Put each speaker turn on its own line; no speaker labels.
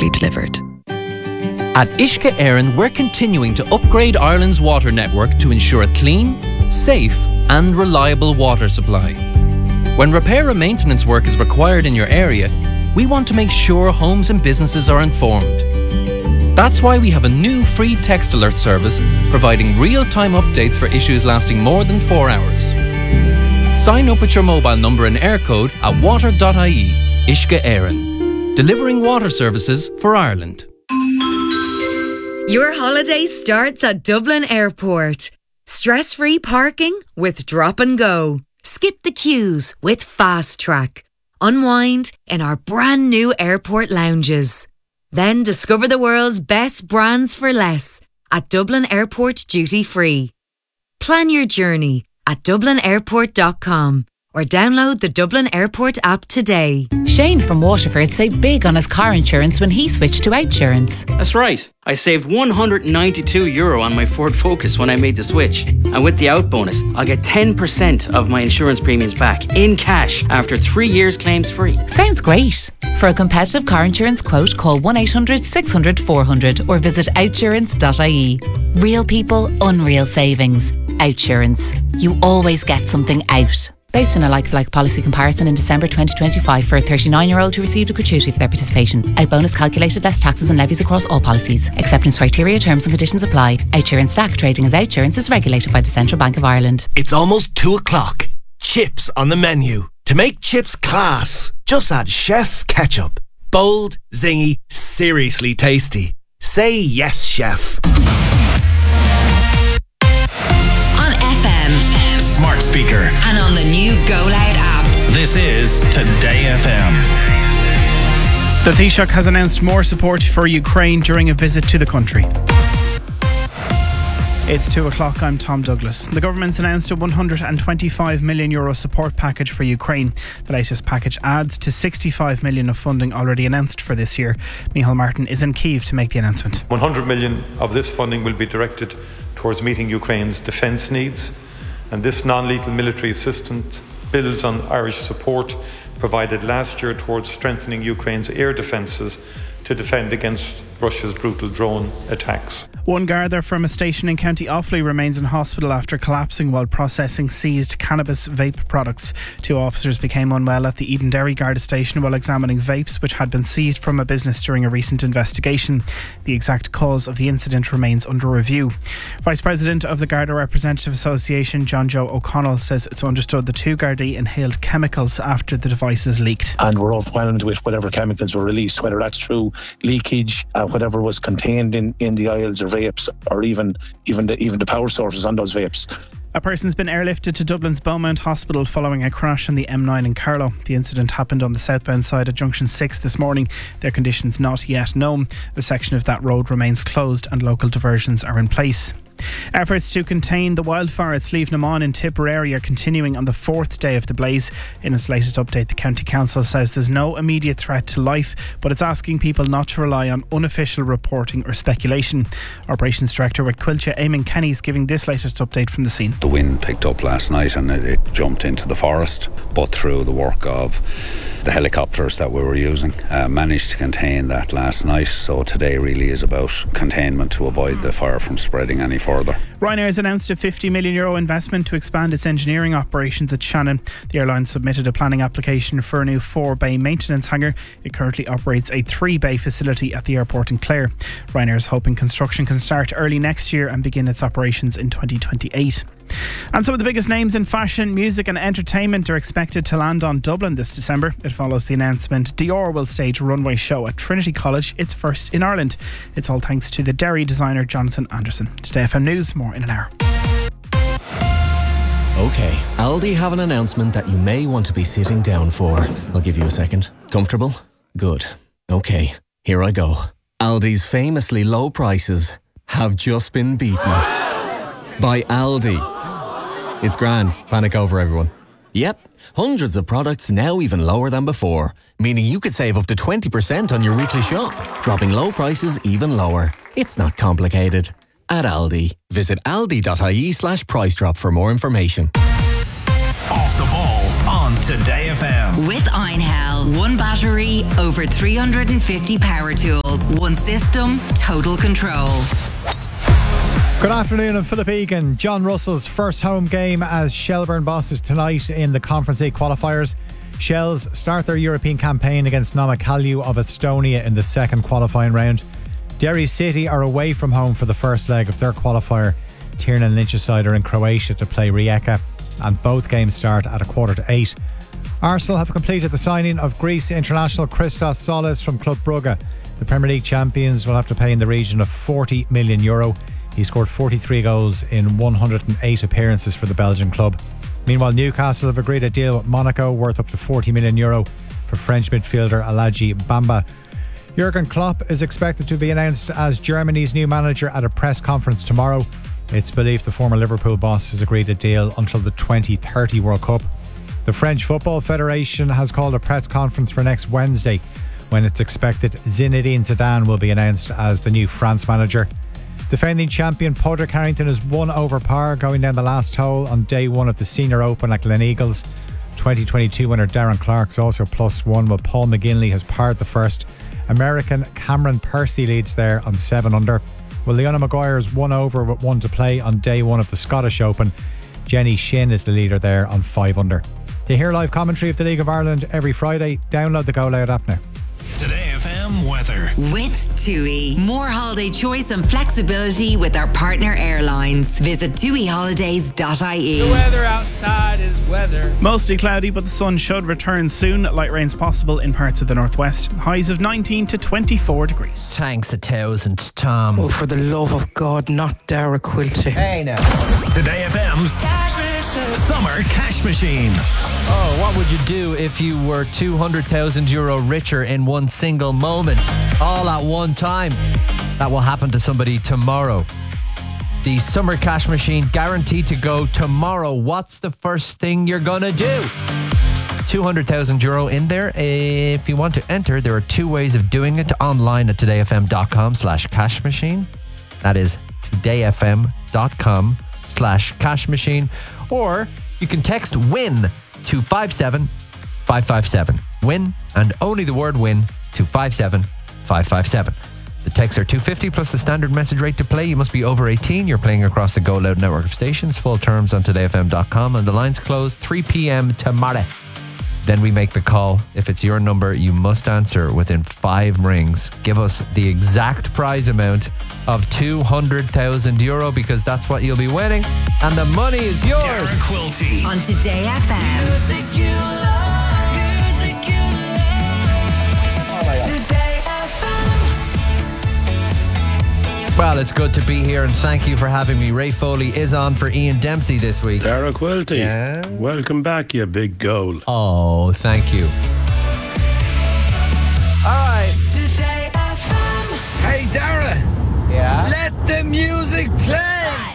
locally delivered.
At Uisce Éireann, we're continuing to upgrade Ireland's water network to ensure a clean, safe and reliable water supply. When repair and maintenance work is required in your area, we want to make sure homes and businesses are informed. That's why we have a new free text alert service providing real-time updates for issues lasting more than 4 hours. Sign up with your mobile number and air code at water.ie. Uisce Éireann, delivering water services for Ireland.
Your holiday starts at Dublin Airport. Stress-free parking with Drop and Go. Skip the queues with Fast Track. Unwind in our brand new airport lounges. Then discover the world's best brands for less at Dublin Airport Duty Free. Plan your journey at dublinairport.com or download the Dublin Airport app today.
Shane from Waterford saved big on his car insurance when he switched to Outsurance.
That's right. I saved €192 on my Ford Focus when I made the switch. And with the out bonus, I'll get 10% of my insurance premiums back in cash after 3 years claims free.
Sounds great. For a competitive car insurance quote, call 1-800-600-400 or visit outsurance.ie. Real people, unreal savings. Outsurance. You always get something out. Based on a like-for-like policy comparison in December 2025 for a 39-year-old who received a gratuity for their participation. Out bonus calculated less taxes and levies across all policies. Acceptance criteria, terms and conditions apply. Outsurance Stack trading as Outsurance is regulated by the Central Bank of Ireland.
It's almost 2 o'clock. Chips on the menu. To make chips class, just add Chef Ketchup. Bold, zingy, seriously tasty. Say yes, chef.
On FM.
Smart speaker.
And on the new Go Loud app.
This is Today FM.
The Taoiseach has announced more support for Ukraine during a visit to the country. It's 2 o'clock, I'm Tom Douglas. The government's announced a €125 million support package for Ukraine. The latest package adds to €65 million of funding already announced for this year. Micheál Martin is in Kyiv to make the announcement.
€100 million of this funding will be directed towards meeting Ukraine's defence needs, and this non-lethal military assistance builds on Irish support provided last year towards strengthening Ukraine's air defences to defend against Russia's brutal drone attacks.
One Garda from a station in County Offaly remains in hospital after collapsing while processing seized cannabis vape products. 2 officers became unwell at the Eden Derry Garda station while examining vapes which had been seized from a business during a recent investigation. The exact cause of the incident remains under review. Vice President of the Garda Representative Association, John Joe O'Connell, says it's understood the 2 Gardaí inhaled chemicals after the devices leaked.
And we're overwhelmed with whatever chemicals were released, whether that's through leakage, whatever was contained in the oils or vapes, or even the power sources on those vapes.
A person's been airlifted to Dublin's Beaumont Hospital following a crash on the M9 in Carlow. The incident happened on the southbound side of Junction 6 this morning. Their conditions not yet known. A section of that road remains closed and local diversions are in place. Efforts to contain the wildfire at Slieve na Mon in Tipperary are continuing on the 4th day of the blaze. In its latest update, the County Council says there's no immediate threat to life, but it's asking people not to rely on unofficial reporting or speculation. Operations Director with Quilcha, Eamon Kenny, is giving this latest update from the scene.
The wind picked up last night and it jumped into the forest, but through the work of the helicopters that we were using, managed to contain that last night. So today really is about containment to avoid the fire from spreading any further.
Ryanair has announced a €50 million investment to expand its engineering operations at Shannon. The airline submitted a planning application for a new 4-bay maintenance hangar. It currently operates a 3-bay facility at the airport in Clare. Ryanair is hoping construction can start early next year and begin its operations in 2028. And some of the biggest names in fashion, music and entertainment are expected to land on Dublin this December. It follows the announcement Dior will stage a runway show at Trinity College, its first in Ireland. It's all thanks to the Derry designer Jonathan Anderson. Today FM News, more in an hour.
OK, Aldi have an announcement that you may want to be sitting down for. I'll give you a second. Comfortable? Good. OK, here I go. Aldi's famously low prices have just been beaten by Aldi. It's grand. Panic over, everyone. Yep, hundreds of products now even lower than before, meaning you could save up to 20% on your weekly shop, dropping low prices even lower. It's not complicated. At Aldi, visit aldi.ie/price drop for more information.
Off the ball on Today FM.
With Einhell. well. One battery, over 350 power tools. One system, total control.
Good afternoon, I'm Philip Egan. John Russell's first home game as Shelbourne bosses tonight in the Conference A qualifiers. Shells start their European campaign against Namakalju of Estonia in the second qualifying round. Derry City are away from home for the first leg of their qualifier. Tiernan Lynchside are in Croatia to play Rijeka, and both games start at 7:45. Arsenal have completed the signing of Greece international Christos Solis from Club Brugge. The Premier League champions will have to pay in the region of €40 million. He scored 43 goals in 108 appearances for the Belgian club. Meanwhile, Newcastle have agreed a deal with Monaco worth up to €40 million for French midfielder Aladji Bamba. Jurgen Klopp is expected to be announced as Germany's new manager at a press conference tomorrow. It's believed the former Liverpool boss has agreed a deal until the 2030 World Cup. The French Football Federation has called a press conference for next Wednesday, when it's expected Zinedine Zidane will be announced as the new France manager. Defending champion Padraig Harrington is 1 over par going down the last hole on day one of the Senior Open at Gleneagles. 2022 winner Darren Clark's also +1, while Paul McGinley has parred the first. American Cameron Percy leads there on 7 under. Well, Leona Maguire's 1 over with 1 to play on day one of the Scottish Open. Jenny Shin is the leader there on 5 under. To hear live commentary of the League of Ireland every Friday, download the Go Loud app now.
Today FM weather.
With TUI. More holiday choice and flexibility with our partner airlines. Visit TUIHolidays.ie.
The weather outside is weather.
Mostly cloudy, but the sun should return soon. Light rain's possible in parts of the northwest. Highs of 19 to 24 degrees.
Thanks 1,000, Tom.
Oh, for the love of God, not Dara Quilty.
Hey now.
Today FM's Summer Cash Machine.
Oh, what would you do if you were €200,000 richer in one single moment? All at one time. That will happen to somebody tomorrow. The Summer Cash Machine guaranteed to go tomorrow. What's the first thing you're going to do? €200,000 in there. If you want to enter, there are 2 ways of doing it. Online at todayfm.com/cash machine. That is todayfm.com/cash machine. Or you can text WIN to 57557. WIN and only the word WIN to 57557. The texts are $2.50 plus the standard message rate to play. You must be over 18. You're playing across the Go Loud network of stations. Full terms on todayfm.com, and the lines close 3 p.m. tomorrow. Then we make the call. If it's your number, you must answer within 5 rings. Give us the exact prize amount of €200,000 because that's what you'll be winning, and the money is yours.
Dara Quilty
on Today FM.
Music you love. Music you love. Today FM.
Well, it's good to be here, and thank you for having me. Ray Foley is on for Ian Dempsey this week.
Dara Quilty, yeah? Welcome back, you big goal.
Oh, thank you.
All right.
Today FM.
Hey, Dara.
Yeah?
Let the music play.